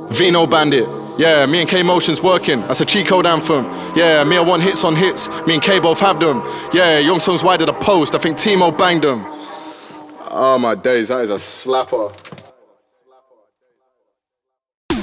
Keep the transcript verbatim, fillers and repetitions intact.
Vino Bandit. Yeah, me and K Motion's working. That's a cheat code anthem. Yeah, me I want hits on hits. Me and K both have them. Yeah, Young Songs wide of the post. I think Timo banged them. Oh my days, that is a slapper.